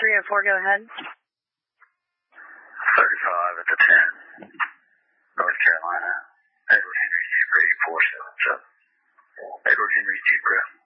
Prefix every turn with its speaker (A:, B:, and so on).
A: 304, go ahead.
B: 35 at the 10, North Carolina. Edward Henry Super 8477. Edward Henry Super.